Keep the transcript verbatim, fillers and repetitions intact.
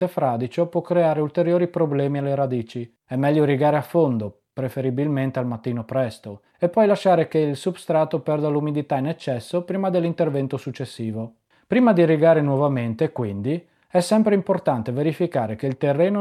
fradicio può creare ulteriori problemi alle radici. È meglio irrigare a fondo, preferibilmente al mattino presto, e poi lasciare che il substrato perda l'umidità in eccesso prima dell'intervento successivo. Prima di irrigare nuovamente, quindi, è sempre importante verificare che il terreno